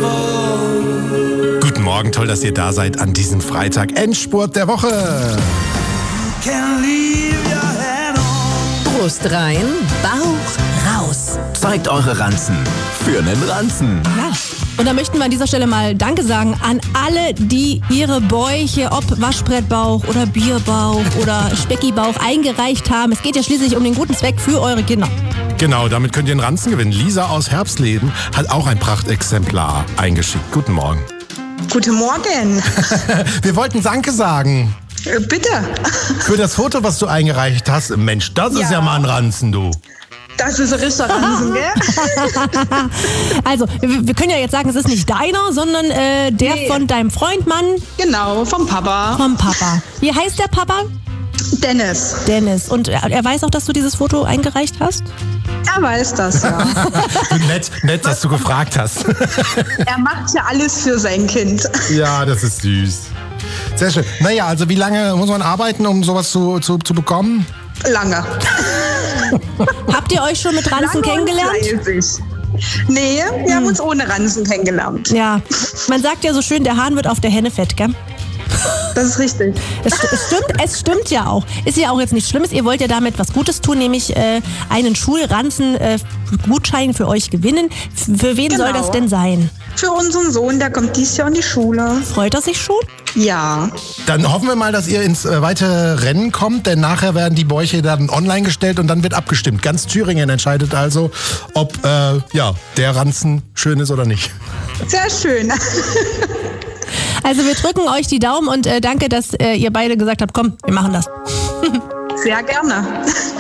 Guten Morgen, toll, dass ihr da seid an diesem Freitag. Endspurt der Woche. Brust rein, Bauch raus. Zeigt eure Ranzen für einen Ranzen. Ja. Und da möchten wir an dieser Stelle mal Danke sagen an alle, die ihre Bäuche, ob Waschbrettbauch oder Bierbauch oder Speckibauch eingereicht haben. Es geht ja schließlich um den guten Zweck für eure Kinder. Genau, damit könnt ihr einen Ranzen gewinnen. Lisa aus Herbstleben hat auch ein Prachtexemplar eingeschickt. Guten Morgen. Guten Morgen. Wir wollten Danke sagen. Bitte. Für das Foto, was du eingereicht hast. Mensch, das ist ja mal ein Ranzen, du. Das ist ein richtiger Ranzen, gell? Also, wir können ja jetzt sagen, es ist nicht deiner, sondern der von deinem Freund, Mann. Genau, vom Papa. Vom Papa. Wie heißt der Papa? Dennis. Dennis. Und er weiß auch, dass du dieses Foto eingereicht hast? Er weiß das, ja. Nett, dass du gefragt hast. Er macht ja alles für sein Kind. Ja, das ist süß. Sehr schön. Naja, also wie lange muss man arbeiten, um sowas zu bekommen? Lange. Habt ihr euch schon mit Ranzen kennengelernt? Nee, wir haben uns ohne Ranzen kennengelernt. Ja, man sagt ja so schön, der Hahn wird auf der Henne fett, gell? Das ist richtig. Es stimmt ja auch. Ist ja auch jetzt nichts Schlimmes. Ihr wollt ja damit was Gutes tun, nämlich einen Schulranzen-Gutschein für euch gewinnen. Für wen soll das denn sein? Für unseren Sohn, der kommt dieses Jahr in die Schule. Freut er sich schon? Ja. Dann hoffen wir mal, dass ihr ins weite Rennen kommt, denn nachher werden die Bäuche dann online gestellt und dann wird abgestimmt. Ganz Thüringen entscheidet also, ob der Ranzen schön ist oder nicht. Sehr schön. Also wir drücken euch die Daumen und danke, dass ihr beide gesagt habt, komm, wir machen das. Sehr gerne.